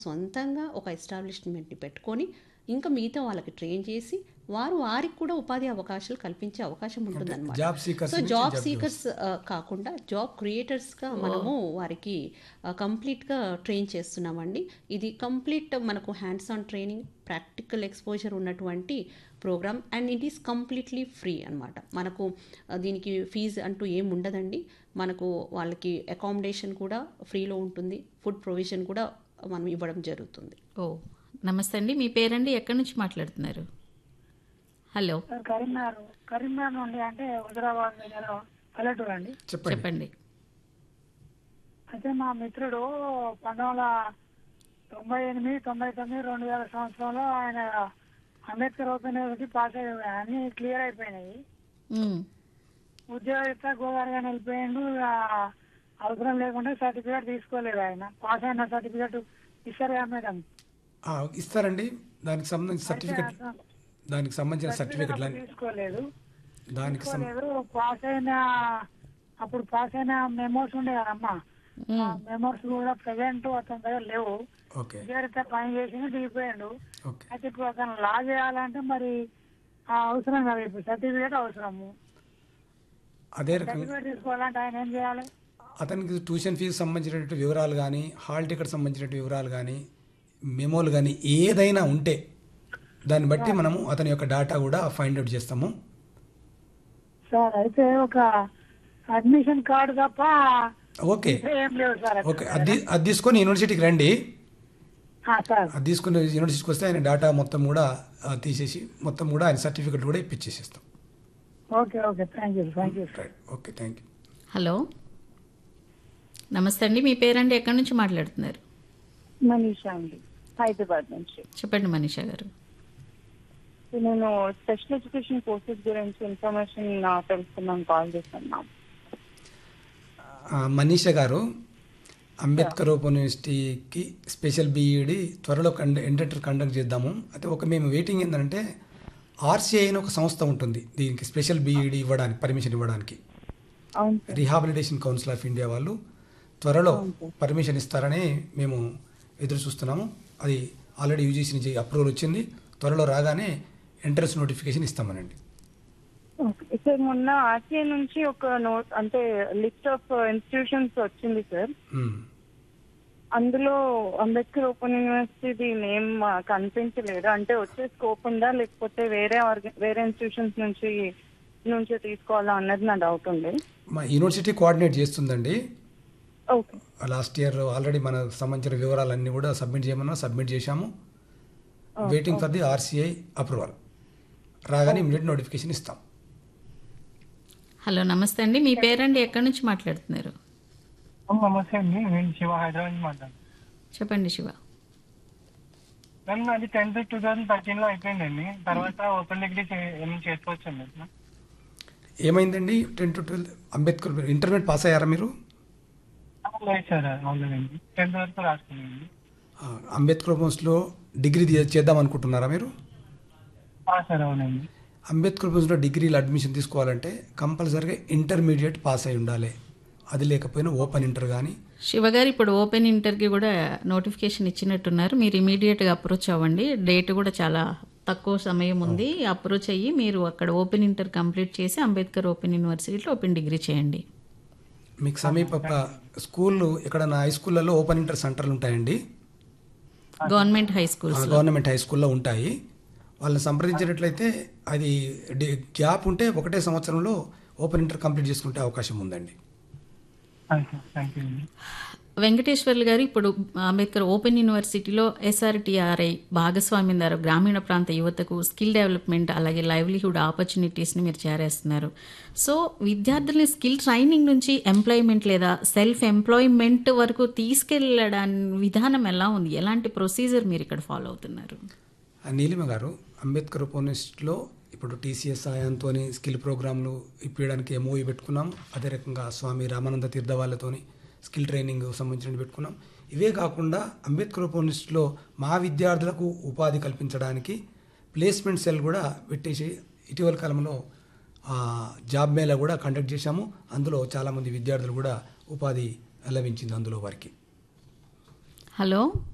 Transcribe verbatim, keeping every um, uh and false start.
సొంతంగా ఒక ఎస్టాబ్లిష్మెంట్‌ని పెట్టుకొని, ఇంకా మిగతా వాళ్ళకి ట్రైన్ చేసి, వారు వారికి కూడా ఉపాధి అవకాశాలు కల్పించే అవకాశం అంటే ఉంటుందనమాట. జాబ్ సీకర్స్ సో, నుంచి జాబ్ జాబ్ గివర్స్. సీకర్స్ ఆహ్, కాకుండా జాబ్ క్రియేటర్స్‌గా ఓహ్! మనము వారికి ఆహ్, కంప్లీట్‌గా ట్రైన్ చేస్తున్నామండి. ఇది కంప్లీట్ మనకు hands on training, practical exposure ఉన్నటువంటి programme and it is completely free అనమాట. మనకు ఆహ్, దీనికి ఫీజ్ అంటూ ఏమి ఉండదండి. మనకు వాళ్ళకి అకామిడేషన్ కూడా ఫ్రీలో ఉంటుంది. ఫుడ్ ప్రొవిజన్ కూడా మనం ఇవ్వడం జరుగుతుంది. ఓహ్! నమస్తే అండి. మీ పేరండి? ఎక్కడి నుంచి మాట్లాడుతున్నారు? హలో. సార్ కరీంనగర్ కరీంనగర్ నుండి అంటే హుజరాబాద్ దగ్గర పల్లెటూరు అండి. చెప్పండి. చెప్పండి. అయితే మా మిత్రుడు పంతొమ్మిది వందల తొంభై ఎనిమిది తొంభై తొమ్మిది రెండు వేల సంవత్సరంలో ఆయన అంబేద్కర్ ఓపెన్ యూనివర్సిటీ పాస్ అయ్యి అన్ని క్లియర్ అయిపోయినాయి. హ్మ్. ఉద్యోగరీత్యా గోదావరిగా వెళ్ళిపోయిండు. ఇక అవసరం లేకుండా సర్టిఫికేట్ తీసుకోలేదు ఆయన. పాస్ అయిన సర్టిఫికేట్ ఇస్తారు కదా మేడం. ఆ, ఇస్తారండి. దానికి సంబంధించిన అయితే సర్టిఫికెట్ అసలు దానికి సంబంధించిన సర్టిఫికేట్ సర్టిఫికెట్లు అప్పుడు అన్ని తీసుకోలేదు దానికి సం- తీసుకోలేదు పాస్ అయిన అప్పుడు పాస్ అయిన మెమోస్ ఉండే కదమ్మా. ఆ హ్మ్. మెమోస్ కూడా ప్రజెంట్ అతని దగ్గర లేవు. ఓకే ఉద్యోగరీత్యా పని చేసి దిగిపోయాడు. ఓకే అయితే ఇప్పుడు అతను లా చేయాలంటే మరి ఆ అవసరం కదా, ఇప్పుడు సర్టిఫికేట్ అవసరము. అదే రకంగా సర్టిఫికేట్ తీసుకోవాలంటే ఆయన ఏం చేయాలి? అతనికి ట్యూషన్ ఫీజు సంబంధించినటువంటి వివరాలు కానీ హాల్ టికెట్ సంబంధించిన వివరాలు కానీ మెమోలు కానీ ఏదైనా ఉంటే దాన్ని బట్టి మనము అతని యొక్క డేటా కూడా ఫైండ్ అవుట్ చేస్తాము. సార్ అయితే ఒక అడ్మిషన్ కార్డు తప్ప ఓకే ఏం లేవు సార్ అక్కడ. ఓకే అది అది తీసుకొని యూనివర్సిటీకి రండి. ఆ, సార్ అది తీసుకుని యూనివర్సిటీకి వస్తే ఆయన డేటా మొత్తం కూడా ఆ, తీసేసి మొత్తం కూడా ఆయన సర్టిఫికెట్ కూడా ఇప్పించేసేస్తాం. Okay okay thank you thank you sir. Right okay thank you. Hello. నమస్తే అండి. మీ పేరండి? ఎక్కడి నుంచి మాట్లాడుతున్నారు? మనీషా అండి, హైదరాబాద్ నుంచి. చెప్పండి మనీషా గారు. నేను స్పెషల్ ఎడ్యుకేషన్ కోర్సెస్ గురించి ఇన్ఫర్మేషన్ తెలుసుకున్నాను, కాల్ చేశాను. ఆ, మనీషా గారు, అంబేద్కర్ ఓపెన్ యూనివర్సిటీకి స్పెషల్ బీఈడి త్వరలో కండ ఇంటర్ కండక్ట్ చేద్దాము. అయితే ఒక మేము వెయిటింగ్ ఏంటంటే ఆర్సీఐ అని ఒక సంస్థ ఉంటుంది దీనికి స్పెషల్ బీఈడి ఇవ్వడానికి పర్మిషన్ ఇవ్వడానికి. అవును sir. Rehabilitation council of India వాళ్ళు త్వరలో పర్మిషన్ ఇస్తారని మేము ఎదురు చూస్తున్నాము. అది ఆల్రెడీ యూజీసీ నుంచి అప్రూవల్ వచ్చింది. త్వరలో రాగానే ఎంట్రన్స్ నోటిఫికేషన్ ఇస్తామనండి. ఓకే సార్, మొన్న ఆర్టీఐ నుంచి ఒక నోట్ అంటే లిస్ట్ ఆఫ్ ఇన్స్టిట్యూషన్స్ వచ్చింది సార్. మ్మ్. అందులో అంబేద్కర్ ఓపెన్ యూనివర్సిటీ నేమ్ కనిపించలేదు. అంటే వచ్చే స్కోప్ ఉందా లేకపోతే వేరే ఆర్గ వేరే ఇన్స్టిట్యూషన్స్ నుంచి నుంచి తీసుకోవాలా అన్నది నా డౌట్ ఉంది. మా యూనివర్సిటీ కోఆర్డినేట్ చేస్తుందండి. ఓకే లాస్ట్ ఇయర్ ఆల్రెడీ మనకు సంబంధించిన వివరాలన్నీ కూడా సబ్మిట్ చేయమన్నా సబ్మిట్ చేశాము. Waiting for the RCI approval. రాగానే ఇమీడియట్ నోటిఫికేషన్ ఇస్తాం. హలో. నమస్తే అండి. మీ పేరండి? ఎక్కడి నుంచి మాట్లాడుతున్నారు? నమస్తే అండి, నేను శివ హైదరాబాద్ నుంచి మాట్లాడుతున్నాను. చెప్పండి శివ. మ్యామ్ నాది టెన్త్ టూ థౌసండ్ థర్టీన్ లో అయిపోయిందండి. తర్వాత ఓపెన్ డిగ్రీ ఏమి చేసుకోవచ్చండి? ఏమైందండి? Ten to twelve Ambedkar intermediate pass అయ్యారా మీరు? లేదు సార్, అవునండి, టెన్త్ వరకు రాసుకున్నాండి. ఆ, అంబేద్కర్ ఓపెన్స్లో డిగ్రీ చే- చేద్దాం అనుకుంటున్నారా మీరు? సార్ అవునండి. అంబేద్కర్ ఓపెన్స్లో డిగ్రీలో అడ్మిషన్ తీసుకోవాలంటే కంపల్సరీగా ఇంటర్మీడియట్ పాస్ అయి ఉండాలి. అది లేకపోయినా ఓపెన్ ఇంటర్ కానీ. శివ గారు, ఇప్పుడు ఓపెన్ ఇంటర్కి కూడా నోటిఫికేషన్ ఇచ్చినట్టున్నారు. మీరు ఇమీడియట్గా అప్రోచ్ అవ్వండి. డేట్ కూడా చాలా తక్కువ సమయం ఉంది. అప్రోచ్ అయ్యి మీరు అక్కడ ఓపెన్ ఇంటర్ కంప్లీట్ చేసి అంబేద్కర్ ఓపెన్ యూనివర్సిటీలో ఓపెన్ డిగ్రీ చేయండి. మీకు సమీప ప- స్కూళ్ళు ఇక్కడ నా హై స్కూళ్ళలో ఓపెన్ ఇంటర్ సెంటర్లు ఉంటాయండి. గవర్నమెంట్ హై ఆ, స్కూల్స్. గవర్నమెంట్ హై స్కూల్లో ఉంటాయి. వాళ్ళని సంప్రదించినట్లయితే అది డి- గ్యాప్ ఉంటే ఒకటే సంవత్సరంలో ఓపెన్ ఇంటర్ కంప్లీట్ చేసుకుంటే అవకాశం ఉందండి. థ్యాంక్ యూ అండి. వెంకటేశ్వర్లు గారు, ఇప్పుడు అంబేద్కర్ ఓపెన్ యూనివర్సిటీలో ఎస్ఆర్టీఆర్ఐ భాగస్వామ్యం ద్వారా గ్రామీణ ప్రాంత యువతకు స్కిల్ డెవలప్మెంట్ అలాగే లైవ్లీహుడ్ ఆపర్చునిటీస్ని మీరు చేరేస్తున్నారు. సో విద్యార్థుల్ని స్కిల్ ట్రైనింగ్ నుంచి ఎంప్లాయ్మెంట్ లేదా సెల్ఫ్ ఎంప్లాయ్మెంట్ వరకు తీసుకెళ్ళడానికి విధానం ఎలా ఉంది? ఎలాంటి ప్రొసీజర్ మీరు ఇక్కడ ఫాలో అవుతున్నారు? ఆ, నీలిమ గారు, అంబేద్కర్ ఓపెనిస్ట్లో ఇప్పుడు టీసీఎస్ సాయంతో స్కిల్ ప్రోగ్రాంలు ఇప్పించడానికి ఎంఓఈ పెట్టుకున్నాం. అదే రకంగా స్వామి రామానంద తీర్థ వాళ్ళతోని స్కిల్ ట్రైనింగ్ సంబంధించిన పెట్టుకున్నాం. ఇవే కాకుండా అంబేద్కర్ ఓపెనిస్ట్లో మా విద్యార్థులకు ఉపాధి కల్పించడానికి ప్లేస్మెంట్ సెల్ కూడా పెట్టేసి ఇటీవల కాలంలో ఆ, జాబ్ మేళా కూడా కండక్ట్ చేశాము. అందులో చాలామంది విద్యార్థులు కూడా ఉపాధి లభించింది అందులో వారికి. హలో.